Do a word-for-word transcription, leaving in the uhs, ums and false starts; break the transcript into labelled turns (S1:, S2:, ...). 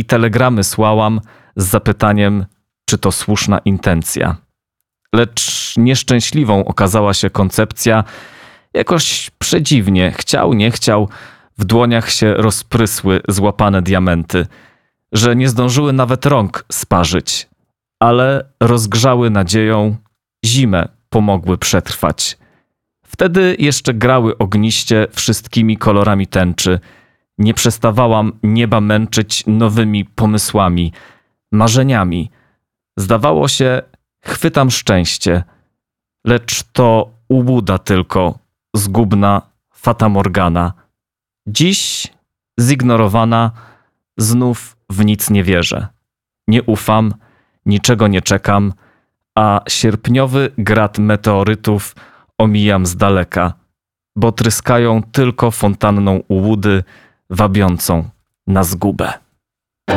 S1: telegramy słałam z zapytaniem, czy to słuszna intencja. Lecz nieszczęśliwą okazała się koncepcja. Jakoś przedziwnie, chciał, nie chciał, w dłoniach się rozprysły złapane diamenty, że nie zdążyły nawet rąk sparzyć, ale rozgrzały nadzieją, zimę pomogły przetrwać. Wtedy jeszcze grały ogniście wszystkimi kolorami tęczy. Nie przestawałam nieba męczyć nowymi pomysłami, marzeniami. Zdawało się, chwytam szczęście, lecz to ułuda tylko, zgubna fatamorgana. Dziś, zignorowana, znów w nic nie wierzę. Nie ufam, niczego nie czekam, a sierpniowy grad meteorytów omijam z daleka, bo tryskają tylko fontanną ułudy wabiącą na zgubę.